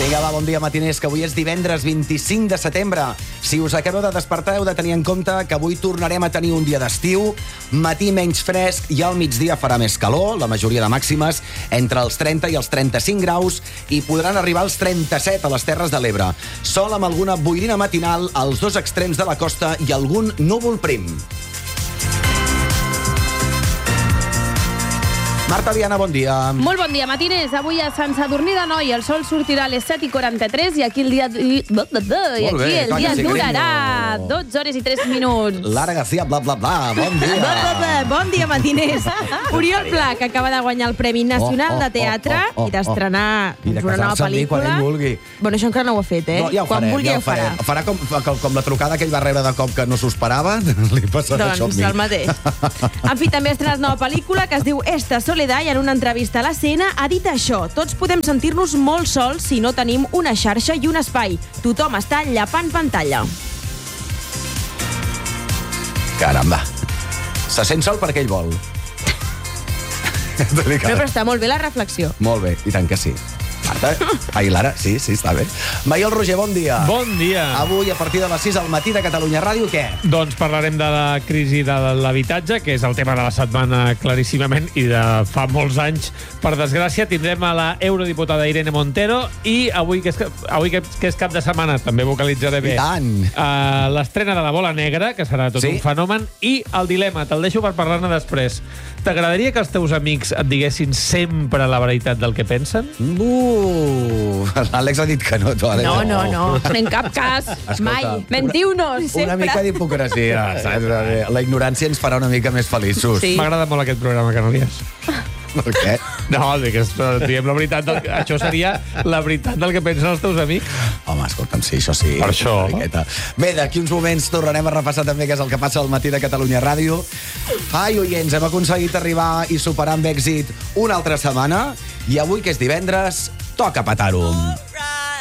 Vinga, va, bon dia, matiners, que avui és divendres 25 de setembre. Si us acabeu de despertar, heu de tenir en compte que avui tornarem a tenir un dia d'estiu, matí menys fresc i al migdia farà més calor, la majoria de màximes entre els 30 i els 35 graus, i podran arribar als 37 a les Terres de l'Ebre. Sol amb alguna boirina matinal als dos extrems de la costa i algun núvol prim. Marta Viana, bon dia. Molt bon dia, matiners. Avui a Sant Sadurní d'Anoia el sol sortirà a les 7:43 i aquí el dia durarà 12 hores i 3 minuts. Lara García, bla, bla, bla, bon dia. Bon dia, matiners. Oriol Pla, que acaba de guanyar el Premi Nacional de Teatre i d'estrenar una nova pel·lícula. Quan ell vulgui. Bueno, això encara no ho ha fet, eh? No, ja ho quan farem, vulgui ja ho ho farà. Farà com la trucada que ell va rebre de cop que no s'ho esperava. Li passarà això amb Doncs mi. el mateix. En fi, també ha estrenat nova pel·lícula que es diu Esta Soledad i en una entrevista a la Sena ha dit això: tots podem sentir-nos molt sols si no tenim una xarxa i un espai. Tothom està llapant pantalla. Caramba. Se sent sol perquè ell vol. Però està molt bé la reflexió. Molt bé, i tant que sí. Marta, Lara, sí, està bé. Maiol Roger, bon dia. Bon dia. Avui, a partir de les 6 al matí de Catalunya Ràdio, què? Doncs parlarem de la crisi de l'habitatge, que és el tema de la setmana claríssimament i de fa molts anys. Per desgràcia, tindrem a la eurodiputada Irene Montero i avui, que és cap de setmana, també vocalitzaré bé. I tant. L'estrena de La Bola Negra, que serà tot un fenomen, i el dilema, te'l deixo per parlar-ne després. T'agradaria que els teus amics et diguessin sempre la veritat del que pensen? L'Àlex ha dit que no. No. En cap cas. Escolta, Mai. Mentiu-nos. Una mica d'hipocresia, saps? La ignorància ens farà una mica més feliços. Sí. M'agrada molt aquest programa, Canalies. Per què? No, diguem la veritat. Això seria la veritat del que pensen els teus amics. Home, escolta'm, sí, això sí. Per això. Bé, d'aquí uns moments tornarem a repassar també què és el que passa al matí de Catalunya Ràdio. Ai, oients, hem aconseguit arribar i superar amb èxit una altra setmana. I avui, que és divendres, toca petar-ho.